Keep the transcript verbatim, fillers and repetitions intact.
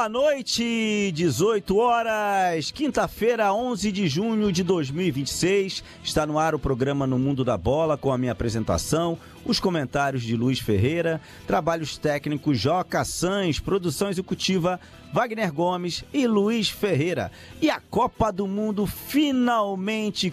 Boa noite, dezoito horas, quinta-feira, onze de junho de dois mil e vinte e seis. Está no ar o programa No Mundo da Bola, com a minha apresentação, os comentários de Luiz Ferreira, trabalhos técnicos Joca Sans, produção executiva Wagner Gomes e Luiz Ferreira. E a Copa do Mundo finalmente